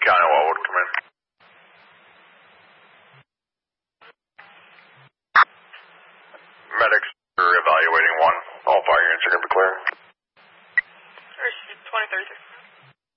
County Wildwood, come in. Medics are evaluating one. All fire units are going to be clear. Received 2036.